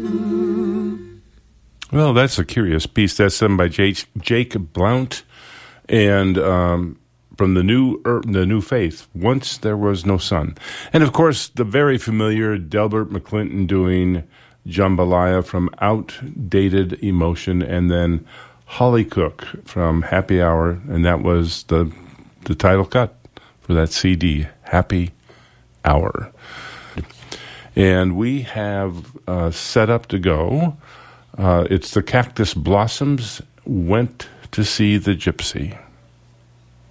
Well, that's a curious piece. That's done by Jake Blount, and from the New Faith, Once There Was No Sun. And, of course, the very familiar Delbert McClinton doing Jambalaya from Outdated Emotion, and then Holly Cook from Happy Hour, and that was the title cut for that CD, Happy Hour. And we have set up to go. It's the Cactus Blossoms, Went to See the Gypsy.